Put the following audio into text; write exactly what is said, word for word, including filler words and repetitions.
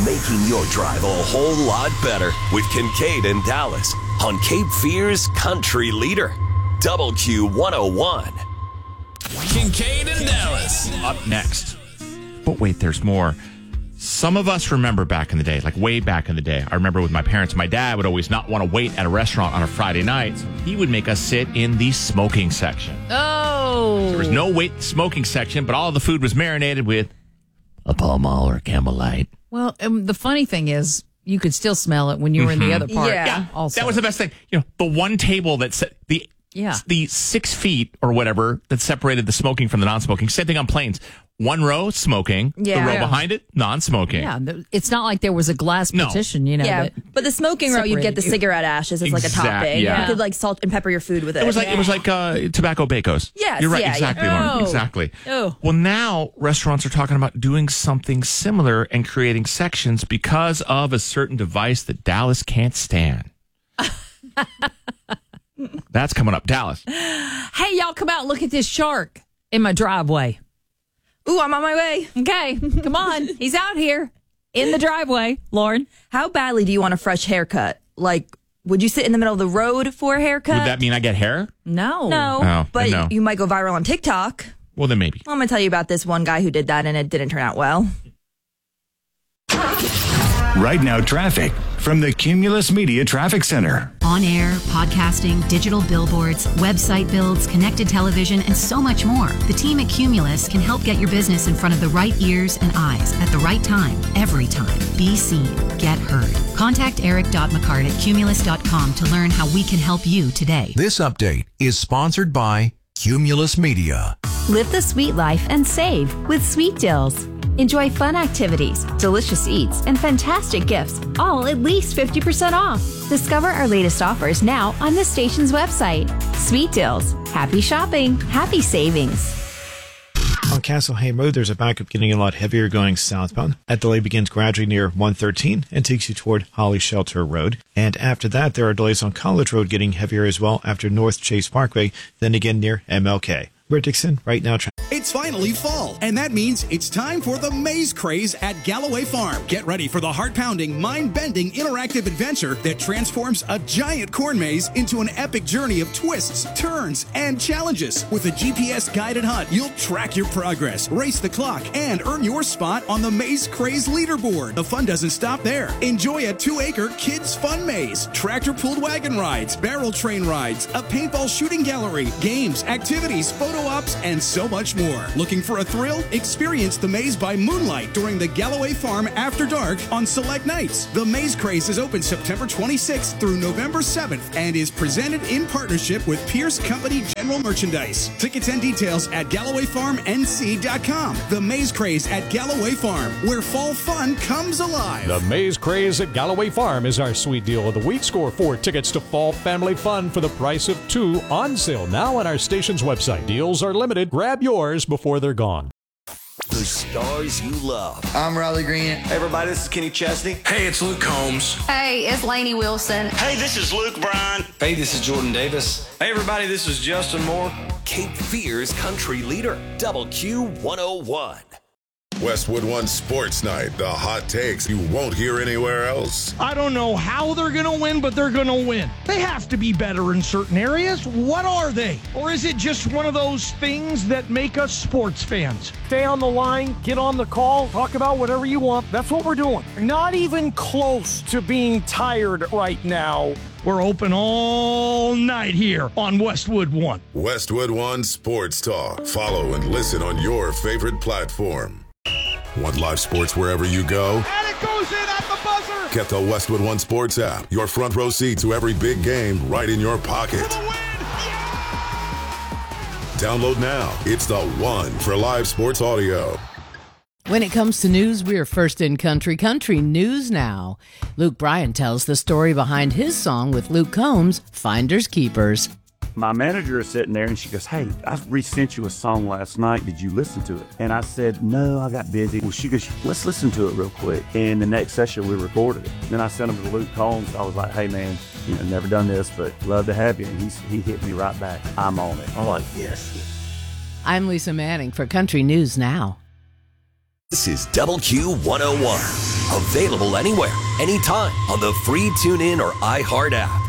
making your drive a whole lot better with Kincaid and Dallas on Cape Fear's Country Leader, W Q one oh one. Kincaid and Dallas. Up next. But wait, there's more. Some of us remember back in the day, like way back in the day. I remember with my parents, my dad would always not want to wait at a restaurant on a Friday night. So he would make us sit in the smoking section. Oh. So there was no wait smoking section, but all the food was marinated with a Pall Mall or Camel Light. Well, um, the funny thing is, you could still smell it when you were mm-hmm. in the other part. Yeah. yeah also. That was the best thing. You know, the one table that set the yeah. the six feet or whatever that separated the smoking from the non-smoking. Same thing on planes. One row smoking, yeah. the row yeah. behind it non-smoking. Yeah, it's not like there was a glass partition, no. you know. Yeah, but the smoking row, you'd get the cigarette ashes as exact, like a topping. Yeah. You could like salt and pepper your food with it. It was like yeah. it was like uh, tobacco bacos. Yes, you're right. yeah, exactly, yeah. Lauren. Oh. Exactly. Oh. Well, now restaurants are talking about doing something similar and creating sections because of a certain device that Dallas can't stand. That's coming up, Dallas. Hey, y'all, come out and look at this shark in my driveway. Ooh, I'm on my way. Okay, come on. He's out here in the driveway, Lauren. How badly do you want a fresh haircut? Like, would you sit in the middle of the road for a haircut? Would that mean I get hair? No. No, Oh, but no. you might go viral on TikTok. Well, then maybe. Well, I'm going to tell you about this one guy who did that, and it didn't turn out well. Right now, traffic from the Cumulus Media Traffic Center. On air, podcasting, digital billboards, website builds, connected television, and so much more. The team at Cumulus can help get your business in front of the right ears and eyes at the right time, every time. Be seen. Get heard. Contact eric dot mccart at cumulus dot com to learn how we can help you today. This update is sponsored by Cumulus Media. Live the sweet life and save with Sweet Deals. Enjoy fun activities, delicious eats, and fantastic gifts, all at least fifty percent off. Discover our latest offers now on the station's website. Sweet Deals. Happy shopping. Happy savings. On Castle Hayne Road, there's a backup getting a lot heavier going southbound. That delay begins gradually near one thirteen and takes you toward Holly Shelter Road. And after that, there are delays on College Road getting heavier as well after North Chase Parkway, then again near M L K. We're Dixon, right now. Tra- It's finally fall, and that means it's time for the Maze Craze at Galloway Farm. Get ready for the heart-pounding, mind-bending, interactive adventure that transforms a giant corn maze into an epic journey of twists, turns, and challenges. With a G P S-guided hunt, you'll track your progress, race the clock, and earn your spot on the Maze Craze leaderboard. The fun doesn't stop there. Enjoy a two-acre kids' fun maze, tractor-pulled wagon rides, barrel train rides, a paintball shooting gallery, games, activities, photo ops, and so much more. Looking for a thrill? Experience the maze by moonlight during the Galloway Farm After Dark on select nights. The Maze Craze is open September twenty-sixth through November seventh and is presented in partnership with Pierce Company General Merchandise. Tickets and details at galloway farm n c dot com. The Maze Craze at Galloway Farm, where fall fun comes alive. The Maze Craze at Galloway Farm is our sweet deal of the week. Score four tickets to Fall Family Fun for the price of two, on sale now on our station's website. Deals are limited. Grab yours before they're gone. The stars you love. I'm Riley Green. Hey, everybody, this is Kenny Chesney. Hey, it's Luke Combs. Hey, it's Lainey Wilson. Hey, this is Luke Bryan. Hey, this is Jordan Davis. Hey, everybody, this is Justin Moore. Cape Fear's Country Leader, W Q one oh one. Westwood One Sports Night, the hot takes you won't hear anywhere else. I don't know how they're going to win, but they're going to win. They have to be better in certain areas. What are they? Or is it just one of those things that make us sports fans? Stay on the line, get on the call, talk about whatever you want. That's what we're doing. Not even close to being tired right now. We're open all night here on Westwood One. Westwood One Sports Talk. Follow and listen on your favorite platform. Want live sports wherever you go? And it goes in at the buzzer! Get the Westwood One Sports app. Your front row seat to every big game right in your pocket. Download now. It's the one for live sports audio. When it comes to news, we are first in country. Country News Now. Luke Bryan tells the story behind his song with Luke Combs, Finders Keepers. My manager is sitting there and she goes, hey, I resent you a song last night. Did you listen to it? And I said, no, I got busy. Well, she goes, let's listen to it real quick. And the next session we recorded it. Then I sent him to Luke Combs. I was like, hey man, you know, never done this, but love to have you. And he's, he hit me right back. I'm on it. I'm like, yes. I'm Lisa Manning for Country News Now. This is W Q one oh one. Available anywhere, anytime on the free TuneIn or iHeart app.